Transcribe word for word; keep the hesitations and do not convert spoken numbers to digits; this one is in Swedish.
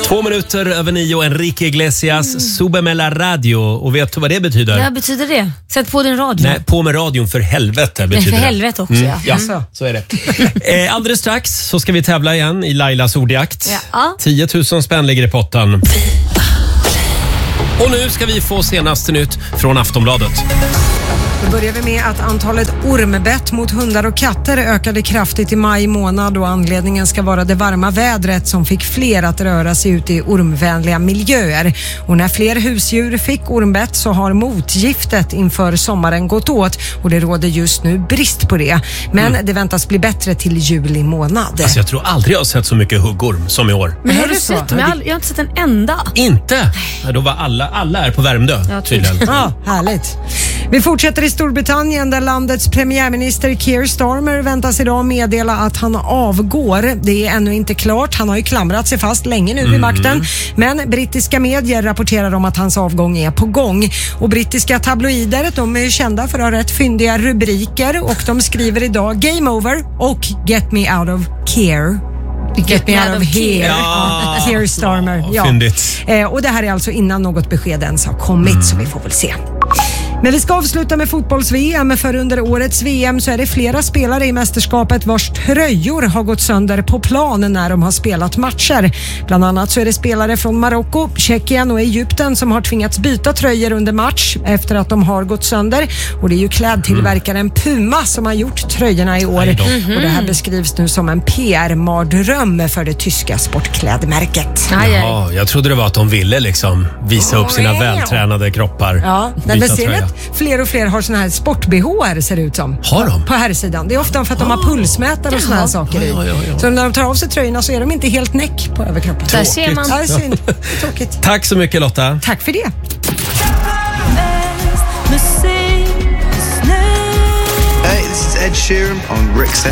Två minuter över nio, Enrique Iglesias, mm. Sube med la radio. Och vet du vad det betyder? Ja, betyder det? Sätt på din radio. Nej, på med radion för helvete betyder det. För helvete också, mm. ja. Ja, mm. så är det. eh, alldeles strax så ska vi tävla igen i Lailas ordjakt. Ja. tio tusen spänn ligger i potten. Och nu ska vi få senaste nytt från Aftonbladet. Då börjar vi med att antalet ormbett mot hundar och katter ökade kraftigt i maj månad och anledningen ska vara det varma vädret som fick fler att röra sig ut i ormvänliga miljöer. Och när fler husdjur fick ormbett så har motgiftet inför sommaren gått åt och det råder just nu brist på det. Men mm. det väntas bli bättre till juli månad. Alltså jag tror aldrig jag har sett så mycket huggorm som i år. Men har du sett? Men jag, har, jag har inte sett en enda. Inte? Ja, då var alla, alla är på Värmdö ja, tydligen. Ja, härligt. Vi fortsätter i Storbritannien där landets premiärminister Keir Starmer väntas idag meddela att han avgår. Det är ännu inte klart. Han har ju klamrat sig fast länge nu vid mm. makten. Men brittiska medier rapporterar om att hans avgång är på gång. Och brittiska tabloider, de är kända för att ha rätt fyndiga rubriker och de skriver idag Game over och Get me out of Keir. Get, Get me out of here. Ja. Keir Starmer. Ja, fyndigt. Eh, och det här är alltså innan något besked ens har kommit mm. så vi får väl se. Men vi ska avsluta med fotbolls-V M, för under årets V M så är det flera spelare i mästerskapet vars tröjor har gått sönder på planen när de har spelat matcher. Bland annat så är det spelare från Marocko, Tjeckien och Egypten som har tvingats byta tröjor under match efter att de har gått sönder. Och det är ju klädtillverkaren Puma som har gjort tröjorna i år. Mm-hmm. Och det här beskrivs nu som en P R-mardröm för det tyska sportklädmärket. Ja, jag trodde det var att de ville liksom visa upp sina vältränade kroppar. Ja, men ser att fler och fler har såna här sport-B H-er ser det ut som. Har de? På här sidan. Det är ofta för att de har pulsmätare och såna här saker i. Ja, ja, ja. Så när de tar av sig tröjorna så är de inte helt näck på överkroppen. Där ser man. Ja, det är synd. Det är tråkigt. Tack så mycket Lotta. Tack för det. Hey, this is Ed Sheeran on Rick